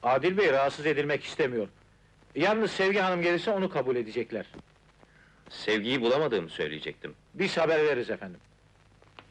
Adil Bey rahatsız edilmek istemiyor. Yalnız Sevgi Hanım gelirse onu kabul edecekler. Sevgiyi bulamadığımı söyleyecektim. Biz haber veririz efendim.